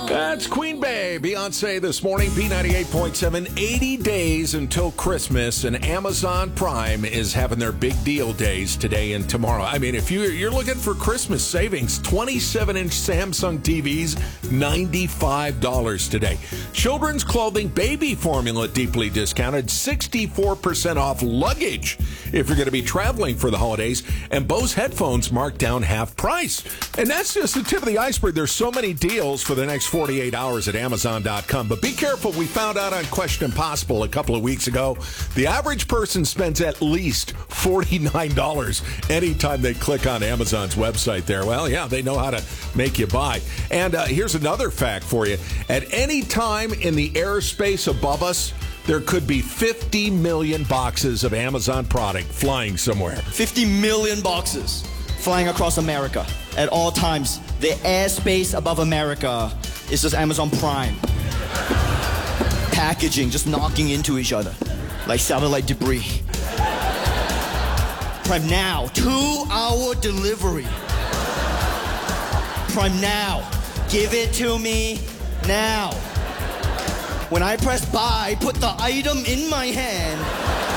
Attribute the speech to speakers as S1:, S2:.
S1: That's Queen Bey, Beyonce this morning, B98.7, 80 days until Christmas, and Amazon Prime is having their big deal days today and tomorrow. I mean, if you're looking for Christmas savings, 27-inch Samsung TVs, $95 today. Children's clothing, baby formula, deeply discounted, 64% off luggage if you're going to be traveling for the holidays, and Bose headphones marked down half price. And that's just the tip of the iceberg. There's so many deals for the next 48 hours at Amazon.com. But be careful. We found out on Question Impossible a couple of weeks ago, the average person spends at least $49 anytime they click on Amazon's website there. Well, yeah, they know how to make you buy. And here's another fact for you. At any time in the airspace above us, there could be 50 million boxes of Amazon product flying somewhere.
S2: 50 million boxes flying across America at all times. The airspace above America is just Amazon Prime. Packaging just knocking into each other like satellite debris. Prime Now, 2-hour delivery. Prime Now, give it to me now. When I press buy, put the item in my hand,